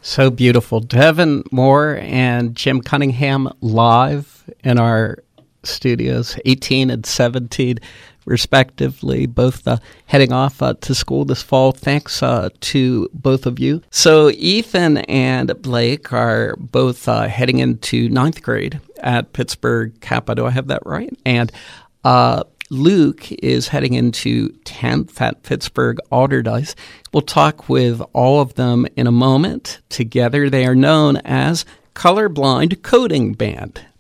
So beautiful. Devin Moore and Jim Cunningham live in our studios, 18 and 17, respectively, both heading off to school this fall. Thanks to both of you. So Ethan and Blake are both heading into ninth grade at Pittsburgh Kappa. Do I have that right? And Luke is heading into 10th at Pittsburgh Alderdice. We'll talk with all of them in a moment. Together, they are known as Colorblind Coding Band.